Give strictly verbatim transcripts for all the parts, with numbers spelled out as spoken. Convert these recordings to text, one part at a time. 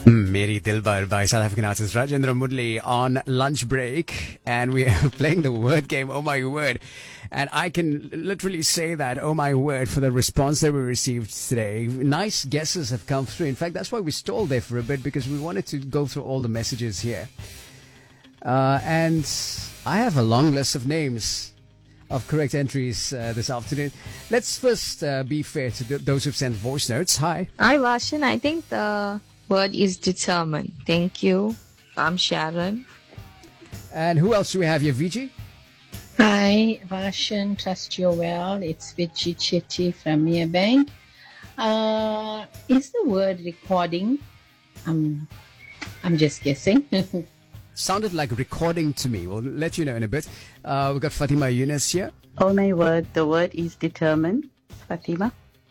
Meri Dilbar by South African artist Rajendra Mudli on lunch break, and we are playing the word game, oh my word. And I can literally say that, oh my word, for the response that we received today. Nice guesses have come through. In fact, that's why we stalled there for a bit, because we wanted to go through all the messages here. Uh, and I have a long list of names of correct entries uh, this afternoon. Let's first uh, be fair to th- those who've sent voice notes. Hi. Hi, Vashan. I think the word is determined. Thank you. I'm Sharon. And who else do we have here? Viji? Hi, Vashan. Trust you well. It's Vichi Chetty from Merebank. Uh, is the word recording? Um, I'm just guessing. Sounded like recording to me. We'll let you know in a bit. Uh, we've got Fatima Yunus here. Oh my word, the word is determined. Fatima.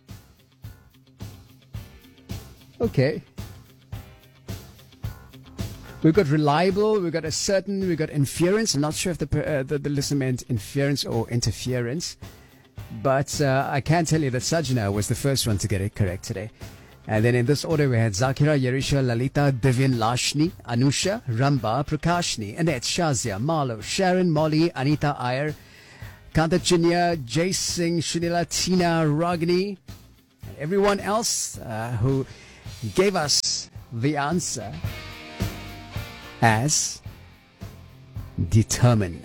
Okay. We've got reliable, we've got a certain, we've got inference. I'm not sure if the, uh, the, the listener meant inference or interference. But uh, I can tell you that Sajna was the first one to get it correct today. And then in this order, we had Zakira, Yerisha, Lalita, Divyan, Lashni, Anusha, Ramba, Prakashni, Annette, Shazia, Marlo, Sharon, Molly, Anita Iyer, Kanta Chinya, Jay Singh, Shinila, Tina, Ragini, and everyone else uh, who gave us the answer as determine.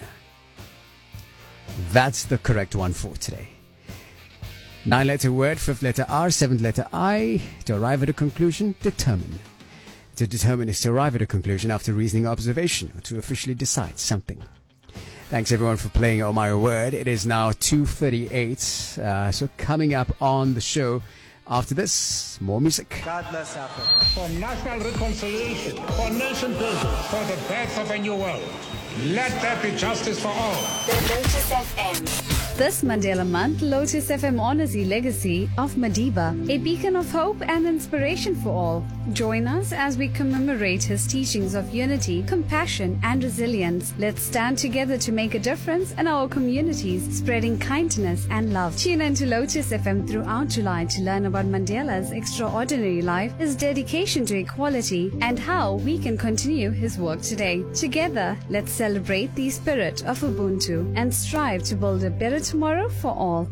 That's the correct one for today. Nine letter word, fifth letter R, seventh letter I. To arrive at a conclusion, determine. To determine is to arrive at a conclusion after reasoning or observation, or to officially decide something. Thanks everyone for playing Oh My Word. It is now two thirty-eight. Uh, so coming up on the show after this, more music. God bless Africa. For national reconciliation, for nation building, for the birth of a new world. Let there be justice for all. The Lotus F M. This Mandela Month, Lotus F M honors the legacy of Madiba, a beacon of hope and inspiration for all. Join us as we commemorate his teachings of unity, compassion, and resilience. Let's stand together to make a difference in our communities, spreading kindness and love. Tune in to Lotus F M throughout July to learn about Mandela's extraordinary life, his dedication to equality, and how we can continue his work today. Together, let's celebrate the spirit of Ubuntu and strive to build a better tomorrow for all.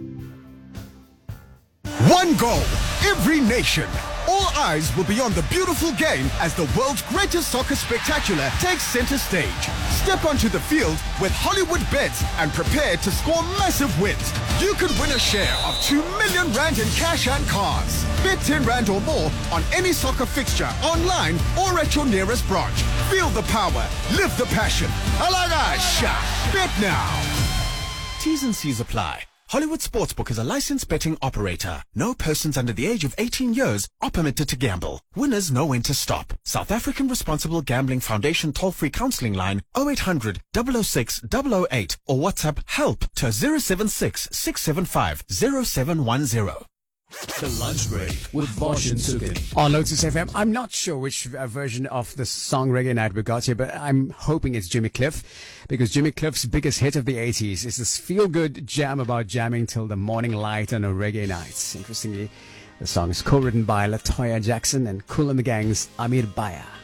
One goal, every nation. All eyes will be on the beautiful game as the world's greatest soccer spectacular takes center stage. Step onto the field with Hollywood Bets and prepare to score massive wins. You could win a share of two million rand in cash and cars. Bet ten rand or more on any soccer fixture online or at your nearest branch. Feel the power, live the passion. Alagasha, bet now. T's and C's apply. Hollywood Sportsbook is a licensed betting operator. No persons under the age of eighteen years are permitted to gamble. Winners know when to stop. South African Responsible Gambling Foundation toll-free counseling line oh eight hundred, double oh six, double oh eight or WhatsApp HELP to zero seven six, six seven five, zero seven one zero. The Lunch Break with Bosch and Sugan on Lotus F M. I'm not sure which uh, version of the song Reggae Night we got here, but I'm hoping it's Jimmy Cliff, because Jimmy Cliff's biggest hit of the eighties is this feel-good jam about jamming till the morning light on a reggae night. Interestingly, the song is co-written by Latoya Jackson and Kool and the Gang's Amir Baya.